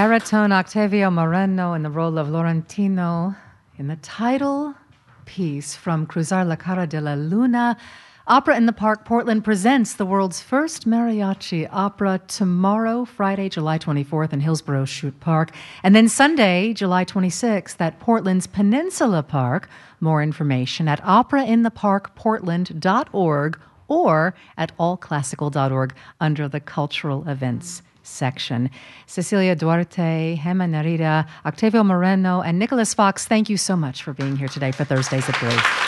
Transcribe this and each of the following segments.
baritone Octavio Moreno in the role of Laurentino in the title piece from Cruzar la Cara de la Luna. Opera in the Park Portland presents the world's first mariachi opera tomorrow, Friday, July 24th in Hillsborough Chute Park. And then Sunday, July 26th at Portland's Peninsula Park. More information at operaintheparkportland.org or at allclassical.org under the cultural events section. Cecilia Duarte, Hema Narita, Octavio Moreno, and Nicholas Fox, thank you so much for being here today for Thursdays at 3.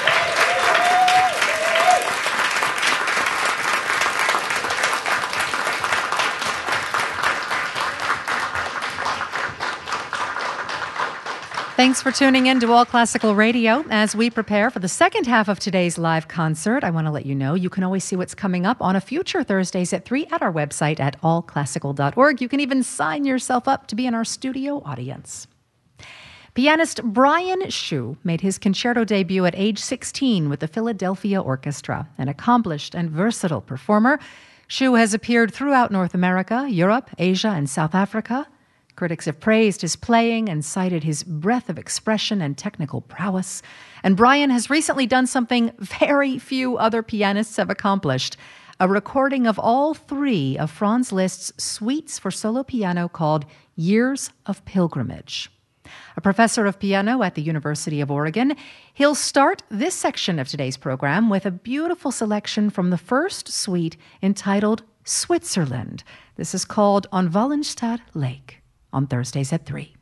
Thanks for tuning in to All Classical Radio. As we prepare for the second half of today's live concert, I want to let you know you can always see what's coming up on a future Thursdays at 3 at our website at allclassical.org. You can even sign yourself up to be in our studio audience. Pianist Brian Shu made his concerto debut at age 16 with the Philadelphia Orchestra. An accomplished and versatile performer, Shu has appeared throughout North America, Europe, Asia, and South Africa. Critics have praised his playing and cited his breadth of expression and technical prowess. And Brian has recently done something very few other pianists have accomplished, a recording of all 3 of Franz Liszt's suites for solo piano called Years of Pilgrimage. A professor of piano at the University of Oregon, he'll start this section of today's program with a beautiful selection from the first suite entitled Switzerland. This is called On Wallenstadt Lake. On Thursdays at 3.